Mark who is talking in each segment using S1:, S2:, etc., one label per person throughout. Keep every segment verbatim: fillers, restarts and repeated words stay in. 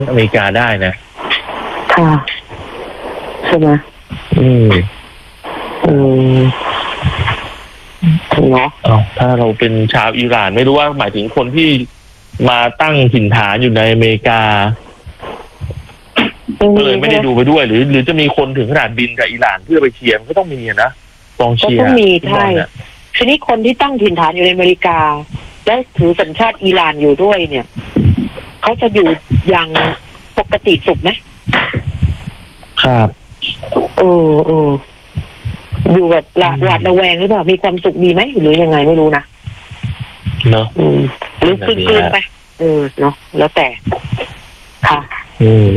S1: อเมริกาได้นะ
S2: ค่ะใช่ไหม
S1: อืม
S2: อืมเนาะ
S1: ถ้าเราเป็นชาวอิหร่านไม่รู้ว่าหมายถึงคนที่มาตั้งถิ่นฐานอยู่ในอเมริกาก็เลยไม่ได้ดูไปด้วยหรือหรือจะมีคนถึงขนาดบินจากอิหร่านเพื่อไปเชียร์ก็ต้องมีนะกองเชียร์
S2: ก็ต้องมีใช่ทีนี้คนที่ตั้งถิ่นฐานอยู่ในอเมริกาและถือสัญชาติอิหร่านอยู่ด้วยเนี่ยเขาจะอยู่อย่างปกติสุขไหม
S1: ครับ
S2: เออเอออยู่แบบหวาดระแวงหรือเปล่ามีความสุขดีไหมหรือยังไงไม่รู้นะ
S1: เนาะ
S2: หรือคืนคืนไปเออเนาะแล้วแต่ค่ะ
S1: อืม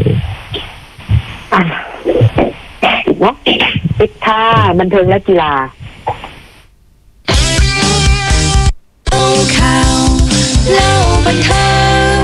S2: เนาะปิดท่าบันเทิงและกีฬาข่าวเล่าบันเทิง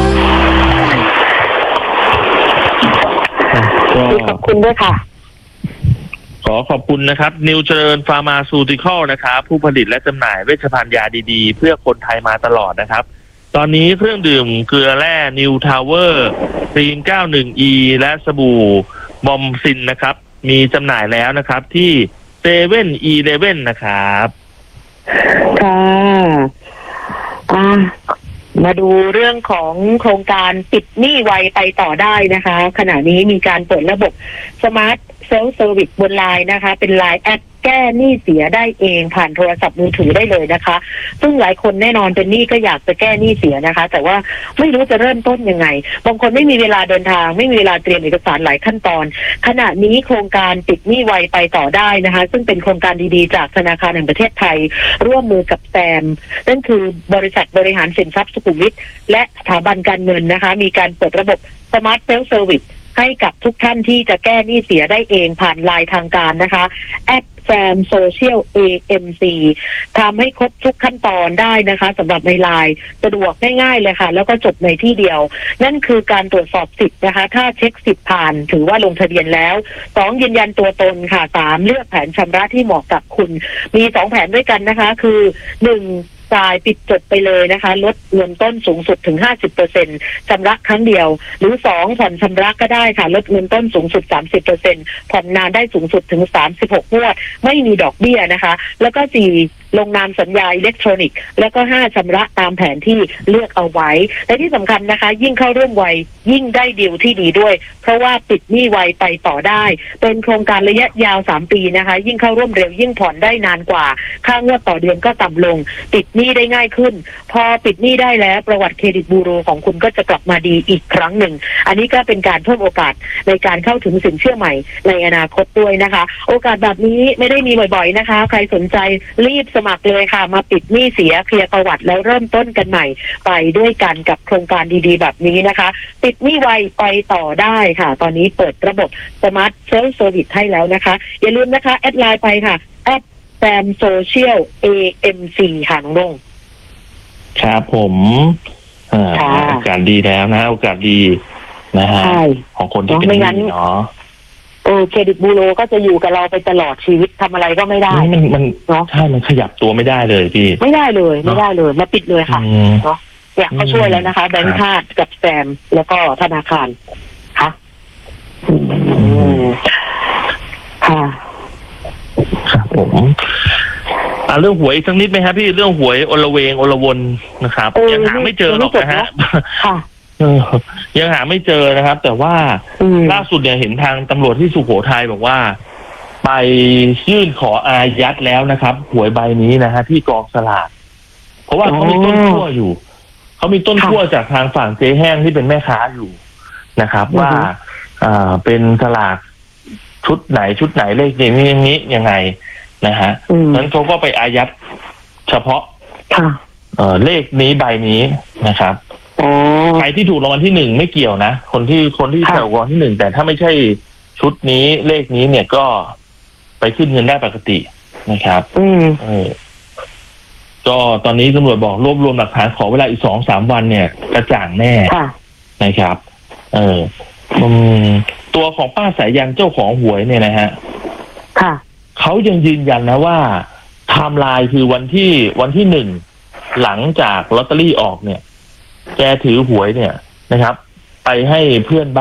S2: ขอบคุณด้วยค่ะ
S1: ขอขอบคุณนะครับนิวเจริญฟาร์มาซูติคอลนะครับผู้ผลิตและจำหน่ายเวชภัณฑ์ยาดีๆเพื่อคนไทยมาตลอดนะครับตอนนี้เครื่องดื่มเกลือแร่นิวทาวเวอร์ซีน เก้าสิบเอ็ด อี และสบู่บอมซินนะครับมีจำหน่ายแล้วนะครับที่เซเว่นอีเลฟเว่นนะครับ
S2: ค่ะอ่ามาดูเรื่องของโครงการปิดหนี้ไวไปต่อได้นะคะขณะนี้มีการเปิดระบบสมาร์ทเซลฟ์เซอร์วิสบนไลน์นะคะเป็นไลน์แอดแก้หนี้เสียได้เองผ่านโทรศัพท์มือถือได้เลยนะคะซึ่งหลายคนแน่นอนเป็นหนี้ก็อยากจะแก้หนี้เสียนะคะแต่ว่าไม่รู้จะเริ่มต้นยังไงบางคนไม่มีเวลาเดินทางไม่มีเวลาเตรียมเอกสารหลายขั้นตอนขณะนี้โครงการปิดหนี้ไวไปต่อได้นะคะซึ่งเป็นโครงการดีๆจากธนาคารแห่งประเทศไทยร่วมมือกับแซมนั่นคือบริษัทบริหารสินทรัพย์สุขุมวิทและสถาบันการเงินนะคะมีการเปิดระบบสมาร์ทเซลฟ์เซอร์วิสให้กับทุกท่านที่จะแก้หนี้เสียได้เองผ่านไลน์ทางการนะคะแอดแซมโซเชียล เอ เอ็ม ซี ทำให้ครบทุกขั้นตอนได้นะคะสำหรับในไลน์สะดวกง่ายๆเลยค่ะแล้วก็จบในที่เดียวนั่นคือการตรวจสอบสิทธิ์นะคะถ้าเช็คสิทธิ์ผ่านถือว่าลงทะเบียนแล้วสองยืนยันตัวตนค่ะสามเลือกแผนชำระที่เหมาะกับคุณมีสองแผนด้วยกันนะคะคือหนึ่งจ่ายปิดจบไปเลยนะคะลดเงินต้นสูงสุดถึง ห้าสิบเปอร์เซ็นต์ ชำระครั้งเดียวหรือสองผ่อนชำระก็ได้ค่ะลดเงินต้นสูงสุด สามสิบเปอร์เซ็นต์ ผ่อนนานได้สูงสุดถึงสามสิบหกงวดไม่มีดอกเบี้ยนะคะแล้วก็สี่ลงนามสัญญาอิเล็กทรอนิกส์แล้วก็ห้าชำระตามแผนที่เลือกเอาไว้และที่สำคัญนะคะยิ่งเข้าร่วมไวยิ่งได้ดีลที่ดีด้วยเพราะว่าปิดหนี้ไวไปต่อได้เป็นโครงการระยะยาวสามปีนะคะยิ่งเข้าร่วมเร็วยิ่งผ่อนได้นานกว่าค่างวดต่อเดือนก็ต่ำลงปิดหนี้ได้ง่ายขึ้นพอปิดหนี้ได้แล้วประวัติเครดิตบูโรของคุณก็จะกลับมาดีอีกครั้งหนึ่งอันนี้ก็เป็นการเพิ่มโอกาสในการเข้าถึงสินเชื่อใหม่ในอนาคตด้วยนะคะโอกาสแบบนี้ไม่ได้มีบ่อยๆนะคะใครสนใจรีบสมัครเลยค่ะมาปิดหนี้เสียเคลียร์ประวัติแล้วเริ่มต้นกันใหม่ไปด้วยกันกับโครงการดีๆแบบนี้นะคะปิดหนี้ไวไปต่อได้ค่ะตอนนี้เปิดระบบสมาร์ทเซลฟ์เซอร์วิสให้แล้วนะคะอย่าลืมนะคะแอดไลน์ไปค่ะแอดแซมโซเชียล เอ เอ็ม ซี ค่ะน้องลง
S1: ครับผมอ่าโอกาสดีแล้วนะโอกาสดีนะฮะของคนที่เป็นหนี้เนาะ
S2: เออเครดิตบูโรก็จะอยู่กับเราไปตลอดชีวิตทำอะไรก็ไม่ได้
S1: มันมันเนาะใช่มันขยับตัวไม่ได้เลยพี่
S2: ไม่ได้เลยไม่ได้เลยมาปิดเลยค่ะเนาะอยากเขาช่วยแล้วนะคะแบงก์ชาติกับแซมแล้วก็ธนาคารค่ะค่ะ
S1: ครับผมอ่าเรื่องหวยสักนิดไหมครับพี่เรื่องหวยอลเวงอลวนนะครับยังหาไม่เจอหรอกนะฮะยังหาไม่เจอนะครับแต่ว่าล่าสุดเนี่ยเห็นทางตำรวจที่สุโขทัยบอกว่าไปยื่นขออายัดแล้วนะครับหวยใบนี้นะฮะที่กองสลากเพราะว่าเขามีต้นขั้วอยู่เขามีต้นขั้วจากทางฝั่งเจ๊แห้งที่เป็นแม่ค้าอยู่นะครับว่าอ่าเป็นสลากชุดไหนชุดไหนเลขอย่างนี้อย่างนี้ยังไงนะฮะนั้นเขาก็ไปอายัดเฉพาะเอ่อเลขนี้ใบนี้นะครับใครที่ถูกรางวัลที่หนึ่งไม่เกี่ยวนะคนที่คนที่ถูกรางวัลที่หนึ่งแต่ถ้าไม่ใช่ชุดนี้เลขนี้เนี่ยก็ไปขึ้นเงินได้ปกตินะครับอืมเออก็ตอนนี้ตำรวจบอกรวบรวมหลักฐานขอเวลาอีกสองสามวันเนี่ยกระจ่างแน่นะครับเออตัวของป้าสายยันเจ้าของหวยเนี่ยนะฮะ
S2: ค่ะ
S1: เขายังยืนยันนะว่าไทม์ไลน์คือวันที่วันที่หนึ่งหลังจากลอตเตอรี่ออกเนี่ยแกถือหวยเนี่ยนะครับไปให้เพื่อน